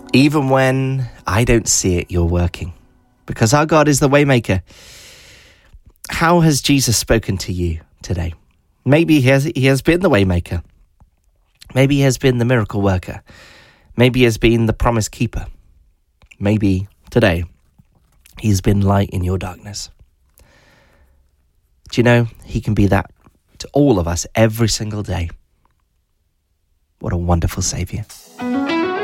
Even when I don't see it, you're working. Because our God is the Waymaker. How has Jesus spoken to you today? Maybe he has been the Waymaker. Maybe he has been the miracle worker. Maybe he has been the promise keeper. Maybe today he's been light in your darkness. Do you know, he can be that to all of us every single day. What a wonderful Saviour.